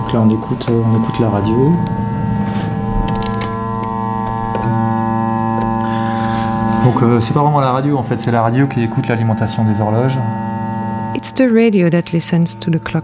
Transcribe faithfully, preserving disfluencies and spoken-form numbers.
Donc là on écoute, on écoute la radio. Donc euh, c'est pas vraiment la radio en fait, c'est la radio qui écoute l'alimentation des horloges. It's the radio that listens to the clock